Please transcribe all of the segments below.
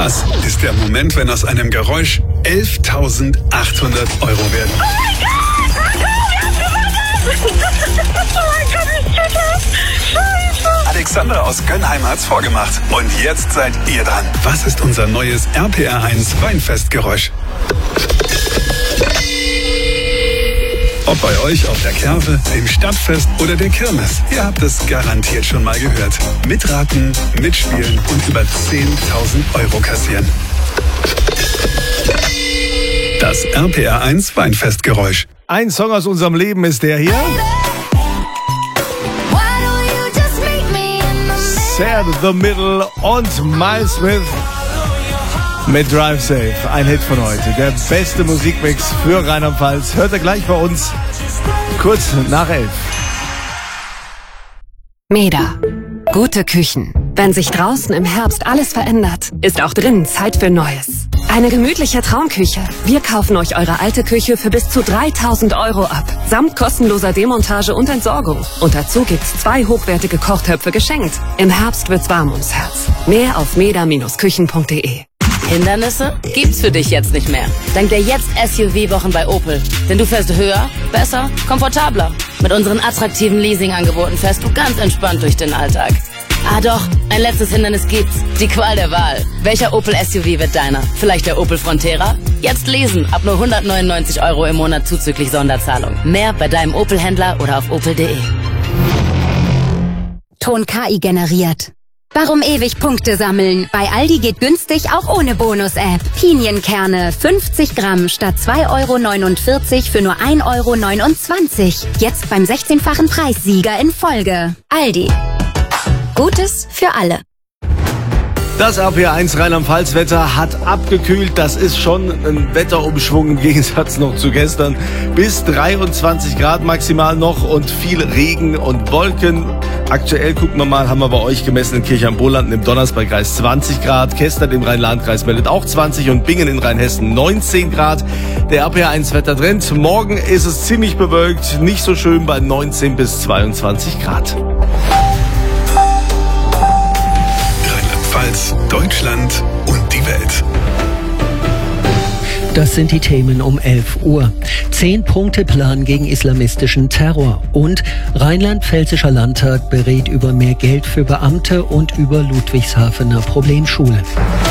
Das ist der Moment, wenn aus einem Geräusch 11.800 Euro werden. Oh mein Gott! Scheiße! Alexandra aus Gönnheim hat's vorgemacht. Und jetzt seid ihr dran. Was ist unser neues RPR1 Weinfestgeräusch? Ob bei euch auf der Kerwe, dem Stadtfest oder der Kirmes. Ihr habt es garantiert schon mal gehört. Mitraten, mitspielen und über 10.000 Euro kassieren. Das RPR1 Weinfestgeräusch. Ein Song aus unserem Leben ist der hier. Sad the Middle und Miles Smith mit Drive Safe. Ein Hit von heute. Der beste Musikmix für Rheinland-Pfalz. Hört ihr gleich bei uns kurz nach 11. Meda. Gute Küchen. Wenn sich draußen im Herbst alles verändert, ist auch drinnen Zeit für Neues. Eine gemütliche Traumküche. Wir kaufen euch eure alte Küche für bis zu 3.000 Euro ab. Samt kostenloser Demontage und Entsorgung. Und dazu gibt's 2 hochwertige Kochtöpfe geschenkt. Im Herbst wird's warm ums Herz. Mehr auf meda-küchen.de. Hindernisse gibt's für dich jetzt nicht mehr. Dank der Jetzt-SUV-Wochen bei Opel. Denn du fährst höher, besser, komfortabler. Mit unseren attraktiven Leasing-Angeboten fährst du ganz entspannt durch den Alltag. Ah doch, ein letztes Hindernis gibt's. Die Qual der Wahl. Welcher Opel-SUV wird deiner? Vielleicht der Opel Frontera? Jetzt lesen, ab nur 199 Euro im Monat zuzüglich Sonderzahlung. Mehr bei deinem Opel-Händler oder auf opel.de. Ton KI generiert. Warum ewig Punkte sammeln? Bei Aldi geht günstig auch ohne Bonus-App. Pinienkerne 50 Gramm statt 2,49 € für nur 1,29 €. Jetzt beim 16-fachen Preissieger in Folge. Aldi. Gutes für alle. Das RPR1 Rheinland-Pfalz-Wetter hat abgekühlt. Das ist schon ein Wetterumschwung im Gegensatz noch zu gestern. Bis 23 Grad maximal noch und viel Regen und Wolken. Aktuell, gucken wir mal, haben wir bei euch gemessen in Kirch am Bohlanden im Donnersbergkreis 20 Grad. Kestert im Rhein-Lahn-Kreis meldet auch 20 und Bingen in Rheinhessen 19 Grad. Der RPR1 Wettertrend. Morgen ist es ziemlich bewölkt. Nicht so schön bei 19 bis 22 Grad. Deutschland und die Welt. Das sind die Themen um 11 Uhr. 10-Punkte-Plan gegen islamistischen Terror. Und Rheinland-Pfälzischer Landtag berät über mehr Geld für Beamte und über Ludwigshafener Problemschule.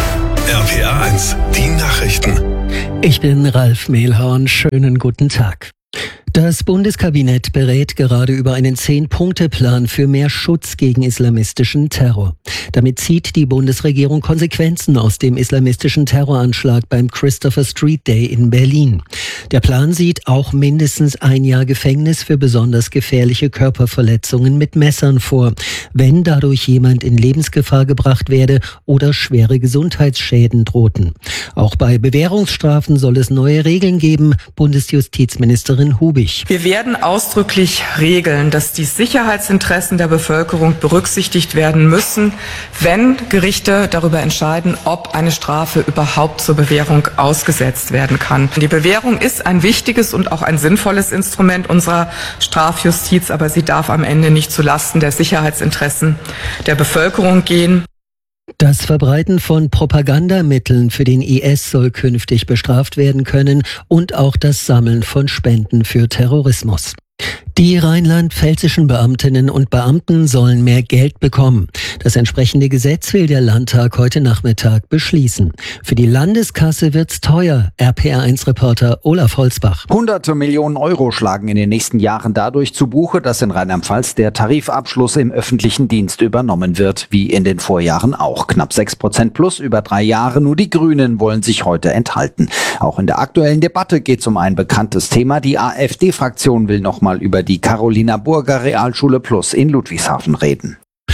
RPR1, die Nachrichten. Ich bin Ralf Mehlhorn. Schönen guten Tag. Das Bundeskabinett berät gerade über einen 10-Punkte-Plan für mehr Schutz gegen islamistischen Terror. Damit zieht die Bundesregierung Konsequenzen aus dem islamistischen Terroranschlag beim Christopher Street Day in Berlin. Der Plan sieht auch mindestens 1 Jahr Gefängnis für besonders gefährliche Körperverletzungen mit Messern vor, wenn dadurch jemand in Lebensgefahr gebracht werde oder schwere Gesundheitsschäden drohten. Auch bei Bewährungsstrafen soll es neue Regeln geben, Bundesjustizministerin Hubig. Wir werden ausdrücklich regeln, dass die Sicherheitsinteressen der Bevölkerung berücksichtigt werden müssen, wenn Gerichte darüber entscheiden, ob eine Strafe überhaupt zur Bewährung ausgesetzt werden kann. Die Bewährung ist ein wichtiges und auch ein sinnvolles Instrument unserer Strafjustiz, aber sie darf am Ende nicht zulasten der Sicherheitsinteressen der Bevölkerung gehen. Das Verbreiten von Propagandamitteln für den IS soll künftig bestraft werden können und auch das Sammeln von Spenden für Terrorismus. Die rheinland-pfälzischen Beamtinnen und Beamten sollen mehr Geld bekommen. Das entsprechende Gesetz will der Landtag heute Nachmittag beschließen. Für die Landeskasse wird's teuer. RPR1-Reporter Olaf Holzbach. Hunderte Millionen Euro schlagen in den nächsten Jahren dadurch zu Buche, dass in Rheinland-Pfalz der Tarifabschluss im öffentlichen Dienst übernommen wird, wie in den Vorjahren auch. Knapp 6% plus über 3 Jahre. Nur die Grünen wollen sich heute enthalten. Auch in der aktuellen Debatte geht es um ein bekanntes Thema. Die AfD-Fraktion will nochmal über die Carolina-Burger Realschule Plus in Ludwigshafen reden.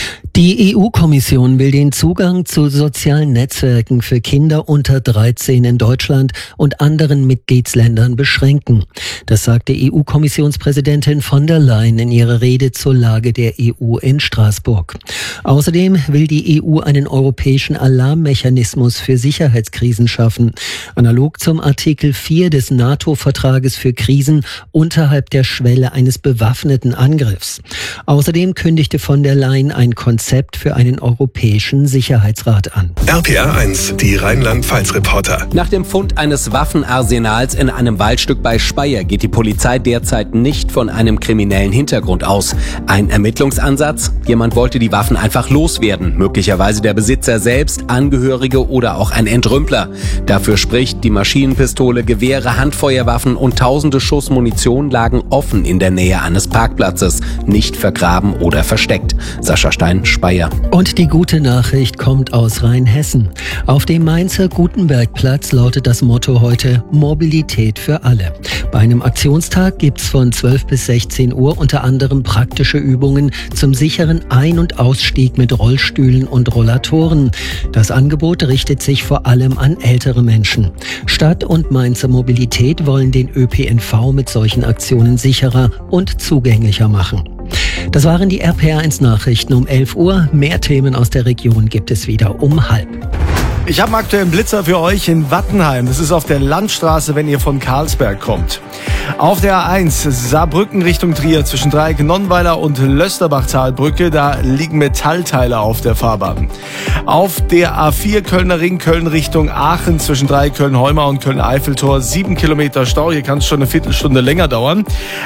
Die EU-Kommission will den Zugang zu sozialen Netzwerken für Kinder unter 13 in Deutschland und anderen Mitgliedsländern beschränken. Das sagte EU-Kommissionspräsidentin von der Leyen in ihrer Rede zur Lage der EU in Straßburg. Außerdem will die EU einen europäischen Alarmmechanismus für Sicherheitskrisen schaffen, analog zum Artikel 4 des NATO-Vertrages für Krisen unterhalb der Schwelle eines bewaffneten Angriffs. Außerdem kündigte von der Leyen ein Konzept Konzept für einen europäischen Sicherheitsrat an. RPR 1, die Rheinland-Pfalz-Reporter. Nach dem Fund eines Waffenarsenals in einem Waldstück bei Speyer geht die Polizei derzeit nicht von einem kriminellen Hintergrund aus. Ein Ermittlungsansatz? Jemand wollte die Waffen einfach loswerden. Möglicherweise der Besitzer selbst, Angehörige oder auch ein Entrümpler. Dafür spricht, die Maschinenpistole, Gewehre, Handfeuerwaffen und tausende Schuss Munition lagen offen in der Nähe eines Parkplatzes, nicht vergraben oder versteckt. Sascha Stein, Speyer. Und die gute Nachricht kommt aus Rheinhessen. Auf dem Mainzer Gutenbergplatz lautet das Motto heute Mobilität für alle. Bei einem Aktionstag gibt's von 12 bis 16 Uhr unter anderem praktische Übungen zum sicheren Ein- und Ausstieg mit Rollstühlen und Rollatoren. Das Angebot richtet sich vor allem an ältere Menschen. Stadt und Mainzer Mobilität wollen den ÖPNV mit solchen Aktionen sicherer und zugänglicher machen. Das waren die RPR1 Nachrichten um 11 Uhr. Mehr Themen aus der Region gibt es wieder um 12:30. Ich habe einen aktuellen Blitzer für euch in Wattenheim. Das ist auf der Landstraße, wenn ihr von Karlsberg kommt. Auf der A1 Saarbrücken Richtung Trier zwischen Dreieck Nonnweiler und Lösterbach-Talbrücke, da liegen Metallteile auf der Fahrbahn. Auf der A4 Kölner Ring, Köln Richtung Aachen zwischen Dreieck Köln-Heumau und Köln-Eiffeltor 7 Kilometer Stau. Hier kann es schon eine Viertelstunde länger dauern.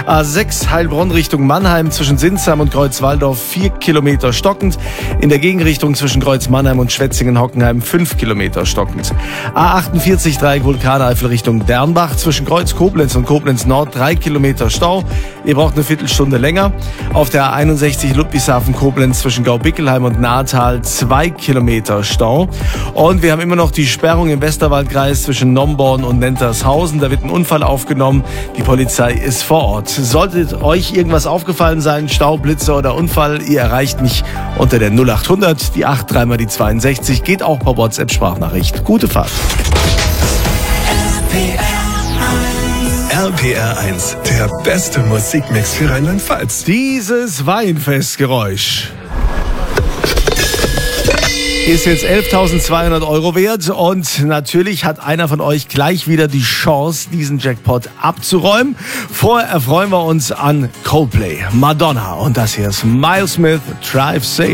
A6 Heilbronn Richtung Mannheim zwischen Sinsheim und Kreuzwaldorf 4 Kilometer stockend. In der Gegenrichtung zwischen Kreuz-Mannheim und Schwetzingen-Hockenheim 5 Kilometer stockend. A48 Dreieck Vulkaneifel Richtung Dernbach zwischen Kreuz Koblenz und Koblenz Nord 3 Kilometer Stau. Ihr braucht eine Viertelstunde länger. Auf der A61 Ludwigshafen Koblenz zwischen Gaubickelheim und Nahetal 2 Kilometer Stau. Und wir haben immer noch die Sperrung im Westerwaldkreis zwischen Nomborn und Nentershausen. Da wird ein Unfall aufgenommen. Die Polizei ist vor Ort. Sollte euch irgendwas aufgefallen sein, Stau, Blitzer oder Unfall, ihr erreicht mich unter der 0800, die 83 mal die 62. Geht auch per WhatsApp-Sprachnachricht. Gute Fahrt. RPR 1, der beste Musikmix für Rheinland-Pfalz. Dieses Weinfestgeräusch ist jetzt 11.200 € wert und natürlich hat einer von euch gleich wieder die Chance, diesen Jackpot abzuräumen. Vorher erfreuen wir uns an Coldplay, Madonna und das hier ist Miles Smith, Drive Safe.